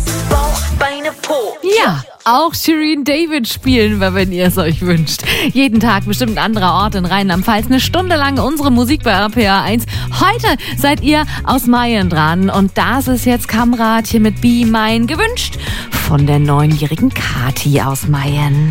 Bauch, Beine, Po. Ja, auch Shirin David spielen wir, wenn ihr es euch wünscht. Jeden Tag bestimmt ein anderer Ort in Rheinland-Pfalz. Eine Stunde lang unsere Musik bei RPA 1. Heute seid ihr aus Mayen dran. Und das ist jetzt Kamrat hier mit Be Mine gewünscht von der 9-jährigen Kathi aus Mayen.